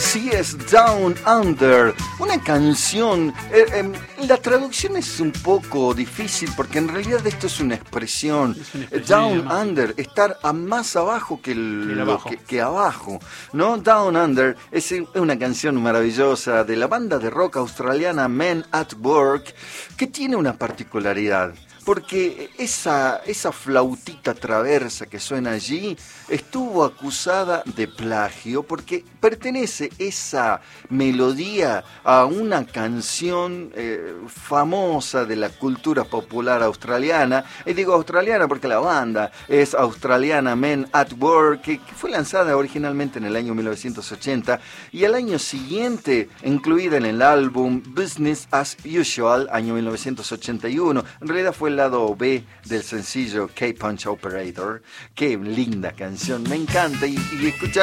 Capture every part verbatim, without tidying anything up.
Así es, Down Under, una canción, eh, eh, la traducción es un poco difícil porque en realidad esto es una expresión, es una expresión Down más. Under, estar a más abajo que, el, el abajo. Que, que abajo, ¿no? Down Under es una canción maravillosa de la banda de rock australiana Men at Work, que tiene una particularidad. Porque esa, esa flautita traversa que suena allí estuvo acusada de plagio porque pertenece esa melodía a una canción eh, famosa de la cultura popular australiana. Y digo australiana porque la banda es australiana, Men at Work, que, que fue lanzada originalmente en el año mil novecientos ochenta y al año siguiente incluida en el álbum Business as Usual, año mil novecientos ochenta y uno. En realidad fue el lado B del sencillo K-Punch Operator. Qué linda canción, me encanta. Y, y escuchar,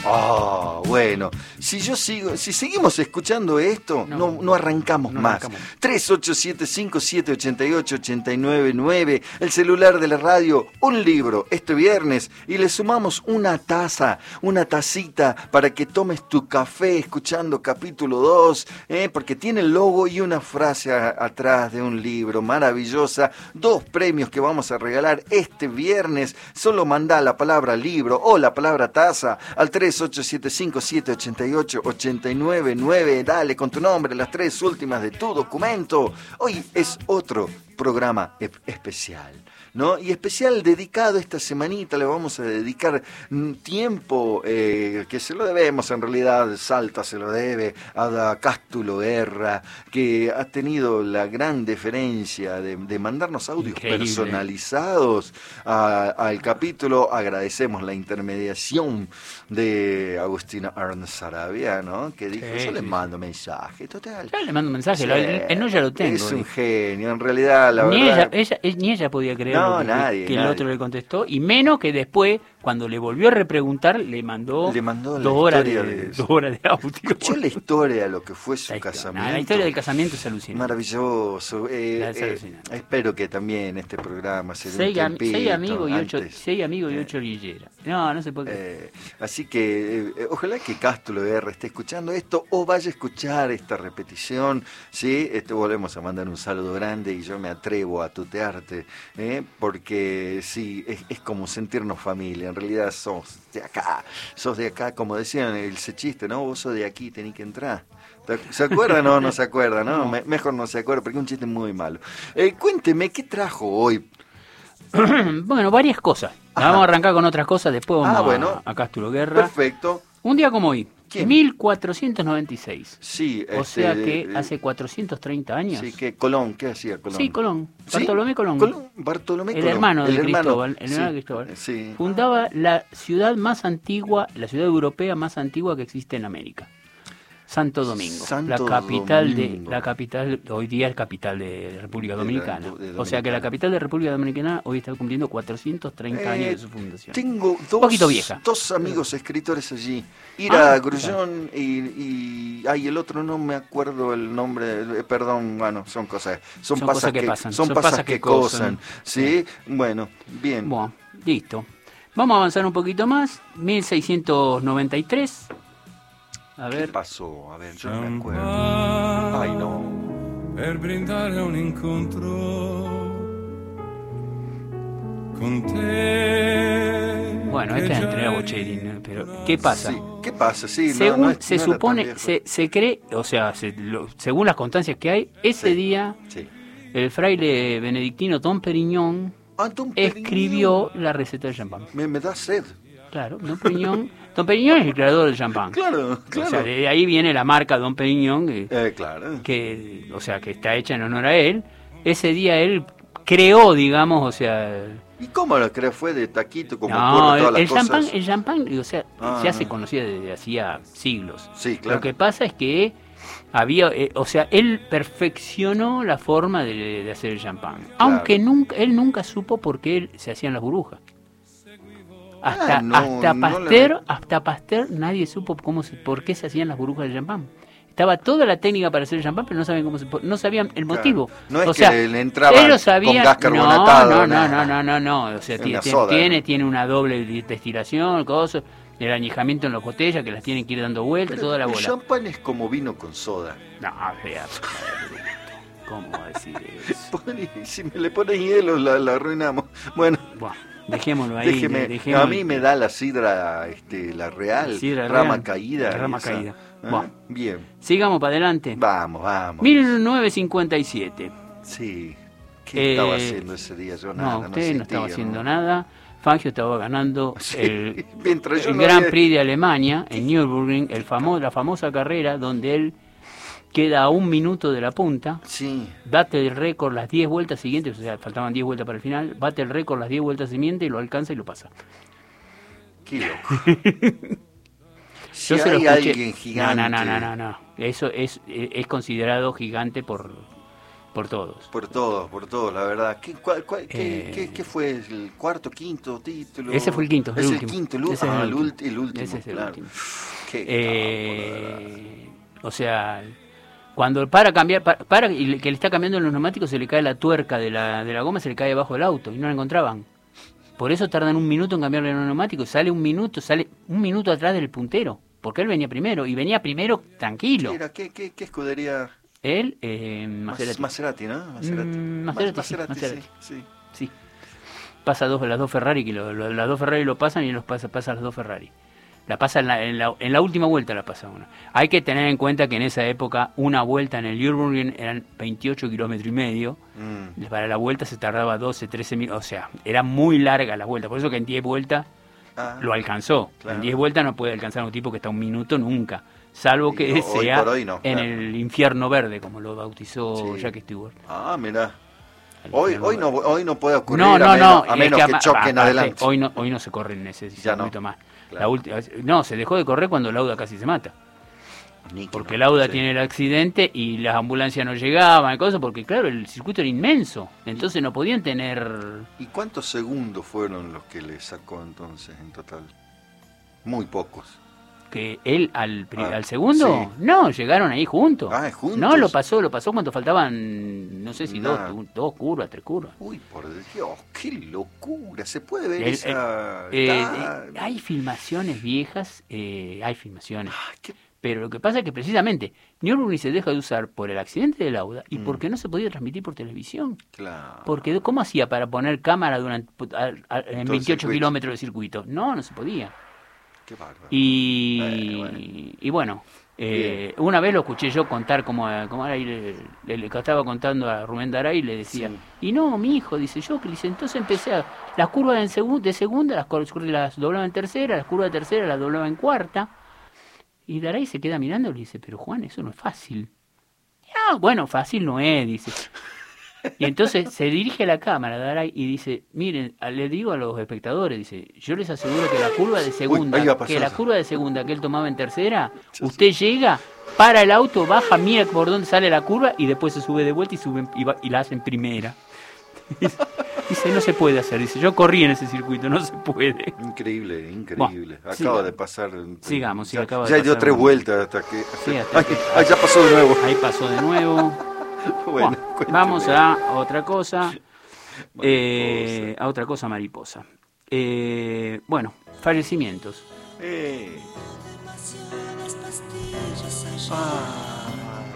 oh, bueno, si yo sigo, si seguimos escuchando esto, no, no, no arrancamos no más. Arrancamos. tres ocho siete cinco siete ocho ocho ocho nueve nueve, el celular de la radio, un libro este viernes y le sumamos una taza, una tacita para que tomes tu café escuchando capítulo dos, ¿eh? Porque tiene el logo y una frase a, atrás de un libro maravillosa. Dos premios que vamos a regalar este viernes. Solo mandá la palabra libro o la palabra taza al tres ocho siete cinco siete ocho ocho ocho nueve nueve. Dale con tu nombre, las tres últimas de tu documento. Hoy es otro programa especial, ¿no? Y especial dedicado esta semanita, le vamos a dedicar tiempo eh, que se lo debemos, en realidad Salta se lo debe a Cástulo Guerra, que ha tenido la gran deferencia de, de mandarnos audios Increíble. personalizados a, al capítulo. Agradecemos la intermediación de Agustina Ernst Sarabia, ¿no? Que dijo, sí, yo le mando mensaje, total. Yo le mando mensaje, sí, lo, el no ya lo tengo. Es un genio, en realidad, la ni verdad. Ella, ella, ni ella podía creer no, que, nadie, que nadie. el otro le contestó, y menos que después, cuando le volvió a repreguntar, le mandó, le mandó dos, horas de, de dos horas de audio. Escuchó la historia de lo que fue su la casamiento. Historia, la historia del casamiento es alucinante. Maravilloso. Eh, es eh, alucinante. Espero que también este programa se dé un seis, tiempito seis amigos y ocho, antes. seis amigos y ocho lilleras. No, no se puede. Eh, así que eh, ojalá que Cástulo R esté escuchando esto o vaya a escuchar esta repetición. Sí, este, volvemos a mandar un saludo grande y yo me atrevo a tutearte, ¿eh? Porque sí, es, es como sentirnos familia. En realidad sos de acá, sos de acá, como decían ese chiste, ¿no? Vos sos de aquí, tenés que entrar. ¿Se acuerda? No, no se acuerda, ¿no? no. Me, mejor no se acuerda porque es un chiste muy malo. Eh, cuénteme, ¿qué trajo hoy? Bueno, varias cosas. Vamos a arrancar con otras cosas, después vamos ah, bueno. a, a Cástulo Guerra. Perfecto. Un día como hoy, ¿Quién? mil cuatrocientos noventa y seis. Sí, o este, sea que eh, hace cuatrocientos treinta años. Sí, que Colón, ¿qué hacía Colón? Sí, Colón. ¿Sí? Bartolomé Colón. Colón. Bartolomé el Colón. hermano de el hermano. Cristóbal. El sí. hermano de Cristóbal. Sí. Fundaba la ciudad más antigua, la ciudad europea más antigua que existe en América. Santo Domingo, Santo la capital Domingo. de la capital hoy día es capital de República Dominicana. De la, de Dominicana. O sea que la capital de República Dominicana hoy está cumpliendo cuatrocientos treinta eh, años de su fundación. Tengo dos, Un poquito vieja. dos amigos escritores allí. Ira ah, Grullón y, y ay, el otro no me acuerdo el nombre, eh, perdón, bueno, son cosas, son, son pasas cosas que, que pasan, son, son pasas pasas que, que cosan. cosan. Sí, bueno, bien. Bueno, listo. Vamos a avanzar un poquito más. mil seiscientos noventa y tres. A ver. ¿Qué pasó? A ver, yo no me acuerdo. Ay, no. Per brindare un incontro con te. Bueno, esta es Andrea Bocelli, ¿no? Pero ¿qué pasa? Sí, ¿qué pasa? Sí, según no, no es, se no era tan supone, viejo. se, se cree, o sea, se, lo, según las constancias que hay, ese Sí, día sí. el fraile benedictino Dom Perignon Ah, Dom escribió Perignon. la receta del champán. Me, me da sed. Claro, Dom Perignon, Dom Perignon es el creador del champán. Claro, claro. O sea, de ahí viene la marca Dom Perignon, que, Eh, claro. que, o sea, que está hecha en honor a él. Ese día él creó, digamos, o sea, ¿Y cómo lo crees? ¿Fue de taquito como no, ocurre el, todas las el cosas? champán, el champán, o sea, Ah, ya no. se conocía desde hacía siglos. Sí, claro. Lo que pasa es que había, eh, o sea, él perfeccionó la forma de, de hacer el champán, aunque nunca, él nunca supo por qué él, se hacían las burbujas. Hasta, Ah, no, hasta no Pasteur, le- hasta Pasteur nadie supo cómo se, por qué se hacían las burbujas del champán. Estaba toda la técnica para hacer el champán, pero no sabían cómo se, no sabían el motivo. Claro. No es o que sea, le entraban ellos sabían, con gas carbonatado, no, no, no, nada. no, no, no, no, o sea, Es tiene, una soda, tiene, ¿no? tiene una doble destilación, cosas, el añejamiento en las botellas, que las tienen que ir dando vueltas, toda la el bola. El champán es como vino con soda. No, vea, ¿cómo va a decir eso? Si me le ponen hielo, la, la arruinamos. Bueno, bueno, dejémoslo ahí. Déjeme, dejémoslo. A mí me da la sidra, este, la real, La sidra rama real, caída. la rama esa. caída. Ah, Bueno, bien. Sigamos para adelante. Vamos, vamos. mil novecientos cincuenta y siete. Sí. ¿Qué Eh, estaba haciendo ese día? Yo nada, no, no, usted sentía, no estaba haciendo ¿no? nada. Fangio estaba ganando Sí, el, mientras yo el no Grand había- Prix de Alemania en Nürburgring, el famo- la famosa carrera donde él queda a un minuto de la punta, Sí. bate el récord las diez vueltas siguientes, o sea, faltaban diez vueltas para el final, bate el récord las diez vueltas siguientes y lo alcanza y lo pasa. Qué loco. Si Yo se lo hay escuché. alguien gigante. No, no, no, no, no. Eso es, es considerado gigante por, por todos. Por todos, por todos, la verdad. ¿Qué, cuál, cuál- qué, Eh, qué- qué fue? ¿El cuarto, quinto título? Ese fue el quinto, el Es el último. quinto, el, ul- Ese es ah, el el, último. ulti- el último. Ese es el claro. último. Qué Eh, o sea, cuando para cambiar, para, para y le- que le está cambiando los neumáticos, se le cae la tuerca de la, de la goma, se le cae debajo del auto y no la encontraban. Por eso tardan un minuto en cambiarle los neumáticos. Sale un minuto, sale un minuto atrás del puntero, porque él venía primero y venía primero tranquilo. ¿Qué era? ¿Qué, qué, qué escudería? Él, eh, Mas- Maserati. Maserati, ¿no? Maserati. Mm, Mas- Maserati, sí, Maserati, Maserati. sí, sí. Sí. Pasa dos, las dos Ferrari, que lo- lo- las dos Ferrari lo pasan y él los pasa, pasa las dos Ferrari. La pasa en la, en, la, en la última vuelta la pasa una. Hay que tener en cuenta que en esa época una vuelta en el Nürburgring eran veintiocho kilómetros y medio. Mm. Para la vuelta se tardaba doce, trece minutos. O sea, era muy larga la vuelta. Por eso que en diez vueltas Ah, lo alcanzó. claro. En diez vueltas no puede alcanzar a un tipo que está un minuto nunca. Salvo Y que hoy sea por hoy no, en claro. el infierno verde, como lo bautizó Sí. Jack Stewart. Ah, mira. El Hoy, infierno hoy, no, verde. hoy no puede ocurrir No, no, a menos, no. a es menos que, ama- choquen aparte, adelante. Hoy no, hoy no se corre en ese Ya no. circuito más. Claro. La última, no, se dejó de correr cuando Lauda casi se mata. Ni que Porque no, Lauda sí. tiene el accidente y las ambulancias no llegaban y cosas, porque claro, el circuito era inmenso. Entonces no podían tener... ¿Y cuántos segundos fueron los que le sacó entonces en total? Muy pocos. que él al, pri- Ah, al segundo, sí. no, llegaron ahí juntos. Ah, juntos. No, lo pasó, lo pasó cuando faltaban, no sé si dos, Nada. dos curvas, tres curvas. Uy, por Dios, qué locura. ¿Se puede ver El- esa...? Eh, Ah, eh, hay filmaciones viejas, eh, hay filmaciones. ah, qué- Pero lo que pasa es que precisamente Nürburgring se deja de usar por el accidente de Lauda y Mm. porque no se podía transmitir por televisión. Claro. Porque ¿cómo hacía para poner cámara durante a- a- en el veintiocho circuito. kilómetros de circuito? No, no se podía. Qué bárbaro. Y, Eh, bueno. y bueno, eh, una vez lo escuché yo contar como, como era, y le, le, le estaba contando a Rubén Daray y le decía, Sí. y no, mi hijo, dice yo, que dice, entonces empecé a, las curvas en segun- de segunda, las, cur- las doblaba en tercera, las curvas de tercera las doblaba en cuarta. Y Daray se queda mirando y le dice, pero Juan, eso no es fácil. Ah, bueno, fácil no es, dice. Y entonces se dirige a la cámara, Daray, y dice, miren, a- le digo a los espectadores, dice, yo les aseguro que la curva de segunda, ahí va a pasar que la eso. curva de segunda que él tomaba en tercera, usted llega, para el auto, baja, mira por dónde sale la curva y después se sube de vuelta y sube en- y, va- y la hace en primera. Dice, no se puede hacer, dice, yo corrí en ese circuito, no se puede. Increíble, increíble. Bueno, Acaba sigamos. de pasar. Sigamos, sí, ya, acaba de ya dio pasar tres un- vueltas hasta que. Sí, hasta Ay, que- ay, ya pasó de nuevo. Ahí pasó de nuevo. Bueno, Bueno, cuénteme. vamos a otra cosa. Mariposa. Eh, a otra cosa mariposa. Eh, bueno, fallecimientos. Eh. Ah.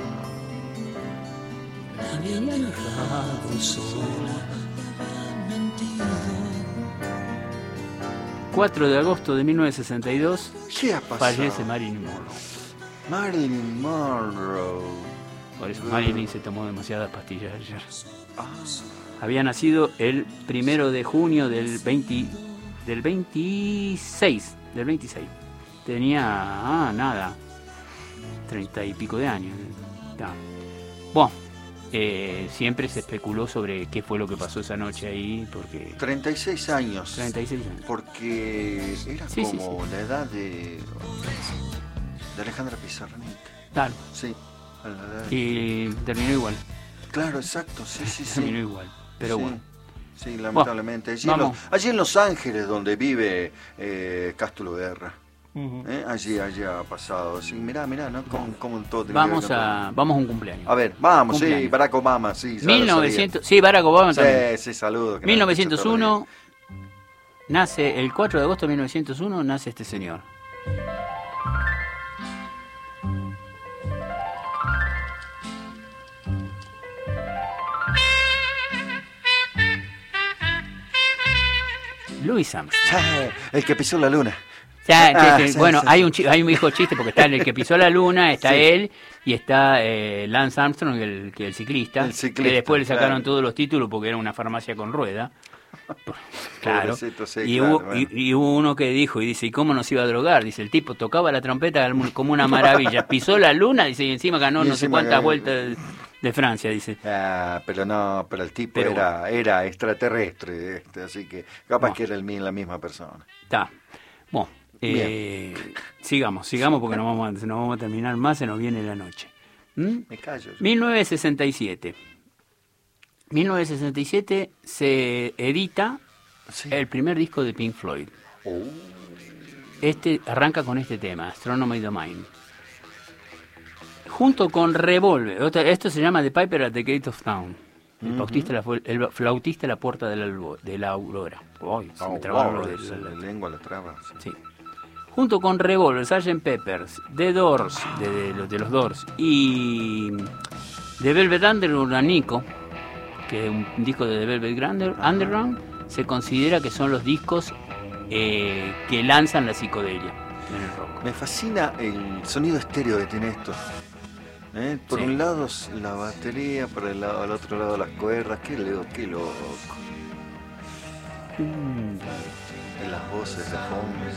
cuatro de agosto de mil novecientos sesenta y dos ¿Qué ha pasado? fallece Marilyn Monroe. Marilyn Monroe. Por eso Marilyn se tomó demasiadas pastillas ayer. Ah, Había nacido el primero de junio del veinte, del veintiséis, del veintiséis. Tenía, ah, nada, treinta y pico de años. Ya. Bueno, eh, siempre se especuló sobre qué fue lo que pasó esa noche ahí, porque treinta y seis años. treinta y seis años. Porque era Sí, sí, como la edad de. de Alejandra Pizarnik. Claro, Sí. a la edad- y terminó igual, Claro, exacto, sí, sí, sí. terminó igual. Pero Sí. bueno, Sí, lamentablemente. Allí, en vamos. los, allí en Los Ángeles, donde vive eh, Cástulo Guerra. ¿eh? Allí, allí ha pasado. Sí, mirá, mirá, ¿no? Como, como todo tiene que ver vamos con a, vamos a un cumpleaños. todo. A ver, vamos, sí, Cumpleaños. Barack Obama, sí. ya lo mil novecientos, sí, Barack Obama sabía. también. Sí, sí, saludos. que mil no, novecientos uno, nace el cuatro de agosto de mil novecientos uno, nace este señor. Louis Armstrong. Ah, el que pisó la luna. Ya, Ah, que- que- sí, bueno, sí, hay sí. un chi- hay un viejo chiste porque está el que pisó la luna, está Sí. él y está eh, Lance Armstrong, el, que el ciclista, El ciclista, que después le sacaron claro. todos los títulos porque era una farmacia con rueda. Claro. Pobrecito, sí, y, claro, hubo, bueno. y, y hubo uno que dijo y dice, ¿y cómo nos iba a drogar? Dice, el tipo tocaba la trompeta como una maravilla, pisó la luna, dice, y encima ganó Y no sé encima cuántas ganó. vueltas de Francia, dice. Ah, pero no, pero el tipo Pero era, era extraterrestre, este, así que capaz No. que era el, mi- la misma persona. Está. Bueno, eh, sigamos, sigamos porque no vamos, a, no vamos a terminar más, se nos viene la noche. ¿Mm? Me callo. yo. mil novecientos sesenta y siete. mil novecientos sesenta y siete se edita Sí. el primer disco de Pink Floyd. Oh, Este arranca con este tema, Astronomy Domain. Junto con Revolver, otra- esto se llama The Piper at the Gate of Town. El, flautista, la, fu- el flautista a la puerta de la, albo- de la aurora. Ay, se me oh, trabaron wow, los de- esa la- la lengua la traba. sí. Sí. Junto con Revolver, sergeant Peppers, The Doors, de, de los- de los Doors, y The Velvet Underground, Nico, que es un disco de The Velvet Under- Underground, se considera que son los discos eh, que lanzan la psicodelia en el rock. Me fascina el sonido estéreo que tiene esto. ¿Eh? Por Sí. un lado es la batería, por el lado, al otro lado las cuerdas. Qué, leo, qué loco. Y las voces de fondo.